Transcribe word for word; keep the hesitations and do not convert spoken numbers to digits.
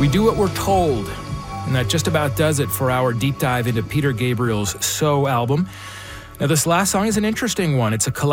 We do what we're told, and that just about does it for our deep dive into Peter Gabriel's So album. Now, this last song is an interesting one. It's a collab